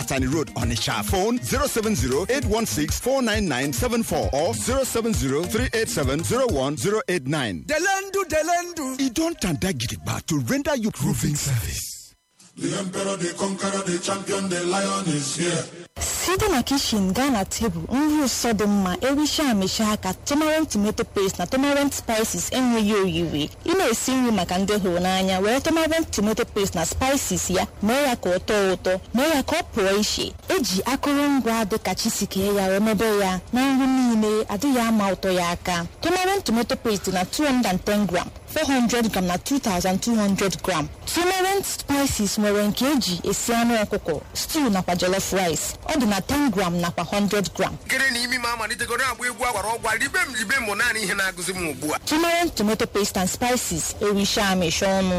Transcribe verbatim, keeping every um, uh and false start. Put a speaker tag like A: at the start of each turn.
A: Atani Road, Onisha. Phone zero seven zero, eight one six, four nine nine seven four or zero seven zero, three eight seven, zero one zero eight nine.
B: Delendu, Delendu.
A: You don't Gidigba to render you proving service.
C: The emperor, the conqueror, the champion, the lion is here.
D: Sitting na kitchen, Ghana table, only saw the ma, Erisha Mishaka, tamarind tomato paste, na tamarind spices, and you you. In a single Makande Honanya, where tamarind tomato paste na spices ya, Morako Toto, Morako Poishi, Eji Akoron Guado Kachisikeya, Remedoya, Nangumine, Adia Mautoyaka, tamarind tomato paste na two hundred ten gram. four hundred gram na two thousand two hundred gram. Tamarind spices more in kg esiano okoko. Stew na pa jollof rice. Odu na ten gram na pa one hundred gram.
B: Kere ni mi mama ni te gona abu egwu agwara ogwa libem libem mo na ni ihe na aguzi mu bua.
D: Tamarind tomato paste and spices. Erisha me shono.